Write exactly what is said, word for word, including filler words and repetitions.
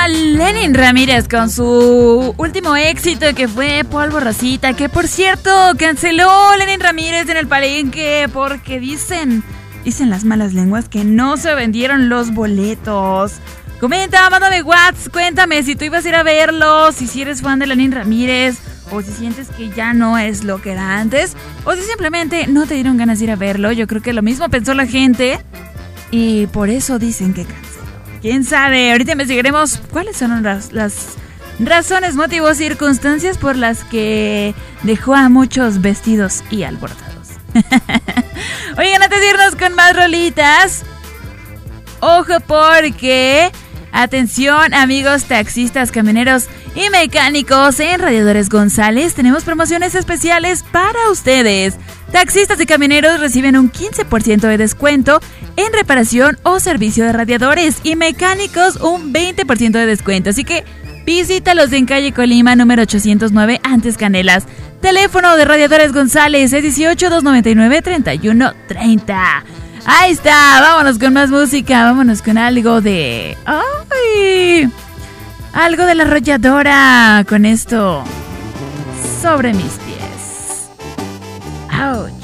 a Lenin Ramírez con su último éxito que fue Polvo Rosita, que por cierto canceló Lenin Ramírez en el Palenque porque dicen, dicen las malas lenguas que no se vendieron los boletos. Comenta, mándame WhatsApp, cuéntame si tú ibas a ir a verlo, si, si eres fan de Lenin Ramírez, o si sientes que ya no es lo que era antes, o si simplemente no te dieron ganas de ir a verlo. Yo creo que lo mismo pensó la gente y por eso dicen que canceló. ¿Quién sabe? Ahorita investigaremos cuáles son las, las razones, motivos, circunstancias por las que dejó a muchos vestidos y alborotados. Oigan, antes de irnos con más rolitas, ojo porque... Atención amigos taxistas, camioneros y mecánicos, en Radiadores González tenemos promociones especiales para ustedes. Taxistas y camioneros reciben un quince por ciento de descuento en reparación o servicio de radiadores y mecánicos un veinte por ciento de descuento. Así que visítalos en calle Colima número ochocientos nueve, Antes Canelas. Teléfono de Radiadores González es dieciocho, doscientos noventa y nueve, treinta y uno treinta. Ahí está, vámonos con más música, vámonos con algo de... ¡Ay! Algo de La Arrolladora, con esto, Sobre mis pies. ¡Auch!